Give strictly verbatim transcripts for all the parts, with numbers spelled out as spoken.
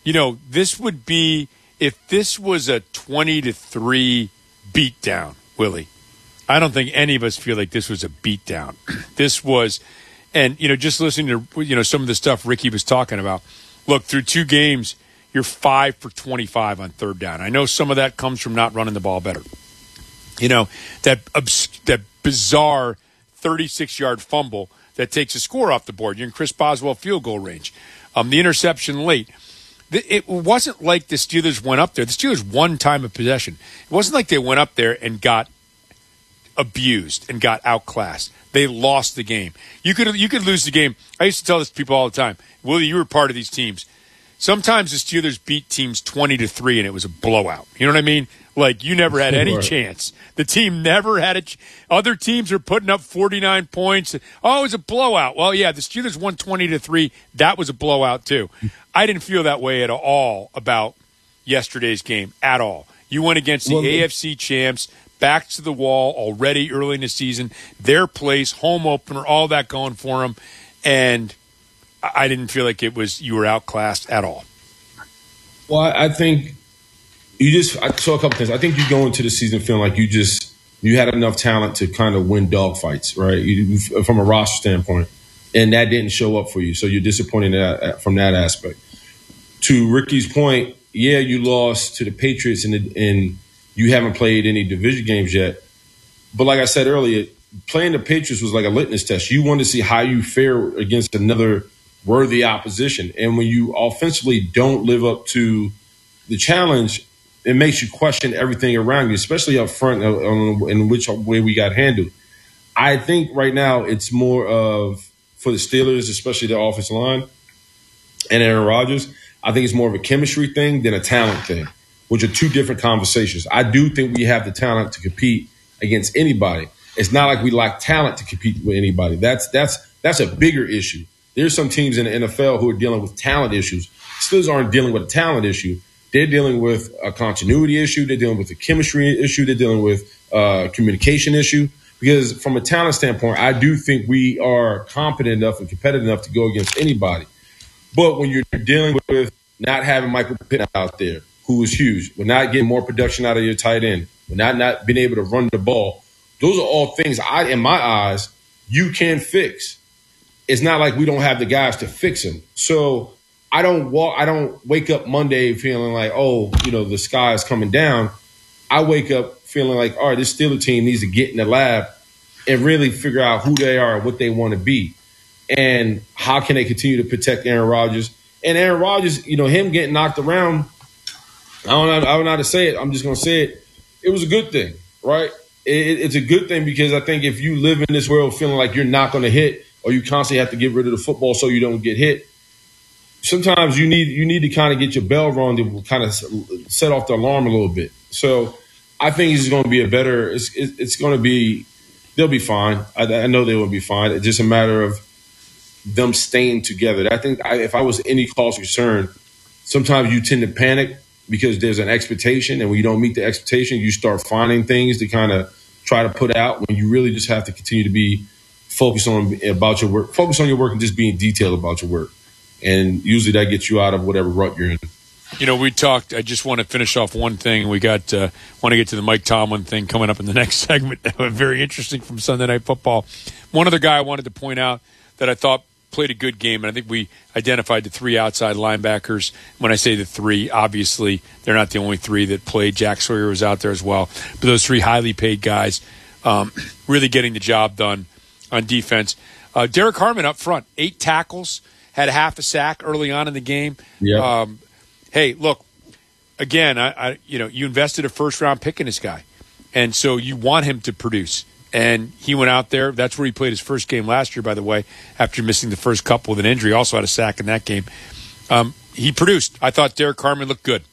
you know, this would be if this was a twenty to three beatdown, Willie. I don't think any of us feel like this was a beatdown. This was, and, you know, just listening to, you know, some of the stuff Ricky was talking about. Look, through two games, you're five for twenty-five on third down. I know some of that comes from not running the ball better. You know, that obs- that bizarre thirty-six-yard fumble that takes a score off the board. You're in Chris Boswell field goal range. Um, the interception late. It wasn't like the Steelers went up there. The Steelers won time of possession. It wasn't like they went up there and got abused and got outclassed. They lost the game. You could you could lose the game. I used to tell this to people all the time. Willie, you were part of these teams. Sometimes the Steelers beat teams twenty to three and it was a blowout. You know what I mean? Like, you never had any chance. The team never had a ch- other teams are putting up forty-nine points. Oh, it was a blowout. Well, yeah, the Steelers won twenty to three. That was a blowout too. I didn't feel that way at all about yesterday's game at all. You went against the well, A F C champs, back to the wall already early in the season, their place, home opener, all that going for them, and I didn't feel like it was you were outclassed at all. Well, I think you just I saw a couple things. I think you go into the season feeling like you just you had enough talent to kind of win dogfights, right? You, from a roster standpoint, and that didn't show up for you, so you're disappointed at, from that aspect. To Ricky's point, yeah, you lost to the Patriots, and and you haven't played any division games yet. But like I said earlier, playing the Patriots was like a litmus test. You wanted to see how you fare against another worthy opposition. And when you offensively don't live up to the challenge, it makes you question everything around you, especially up front in which way we got handled. I think right now it's more of, for the Steelers, especially their offensive line and Aaron Rodgers, I think it's more of a chemistry thing than a talent thing, which are two different conversations. I do think we have the talent to compete against anybody. It's not like we lack talent to compete with anybody. That's that's that's a bigger issue. There's some teams in the N F L who are dealing with talent issues. Steelers aren't dealing with a talent issue. They're dealing with a continuity issue. They're dealing with a chemistry issue. They're dealing with a communication issue. Because from a talent standpoint, I do think we are competent enough and competitive enough to go against anybody. But when you're dealing with not having Michael Pittman out there, who is huge, we're not getting more production out of your tight end, we're not not being able to run the ball, those are all things I, in my eyes, you can fix. It's not like we don't have the guys to fix them. So I don't walk, I don't wake up Monday feeling like, oh, you know, the sky is coming down. I wake up feeling like, all right, this Steelers team needs to get in the lab and really figure out who they are and what they want to be. And how can they continue to protect Aaron Rodgers? And Aaron Rodgers, you know, him getting knocked around, I don't know, I don't know how to say it. I'm just going to say it. It was a good thing, right? It, it's a good thing because I think if you live in this world feeling like you're not going to hit or you constantly have to get rid of the football so you don't get hit, sometimes you need you need to kind of get your bell rung to kind of set off the alarm a little bit. So I think it's going to be a better it's, – it's going to be – they'll be fine. I, I know they will be fine. It's just a matter of them staying together. I think I, if I was any cause of concern, sometimes you tend to panic because there's an expectation, and when you don't meet the expectation, you start finding things to kind of try to put out when you really just have to continue to be focused on about your work, focus on your work and just being detailed about your work. And usually that gets you out of whatever rut you're in. You know, we talked, I just want to finish off one thing. We got, uh, want to get to the Mike Tomlin thing coming up in the next segment. Very interesting from Sunday Night Football. One other guy I wanted to point out that I thought played a good game, and I think we identified the three outside linebackers. When I say the three, obviously they're not the only three that played. Jack Sawyer was out there as well. But those three highly paid guys um, really getting the job done on defense. Uh, Derek Harmon up front, eight tackles, had half a sack early on in the game. Yeah. Um, hey, look, again, I, I you know, you invested a first-round pick in this guy, and so you want him to produce. And he went out there. That's where he played his first game last year, by the way, after missing the first couple with an injury. Also had a sack in that game. Um, he produced. I thought Derek Harmon looked good.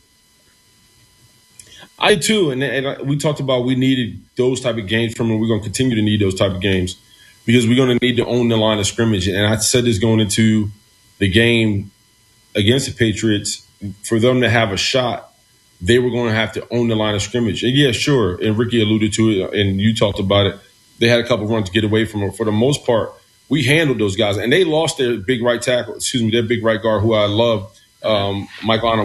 I, too. And, and we talked about we needed those type of games from him. We're going to continue to need those type of games because we're going to need to own the line of scrimmage. And I said this going into the game against the Patriots. For them to have a shot, they were going to have to own the line of scrimmage. And, yeah, sure, and Ricky alluded to it, and you talked about it. They had a couple runs to get away from them. For the most part, we handled those guys. And they lost their big right tackle, excuse me, their big right guard, who I love, um, Michael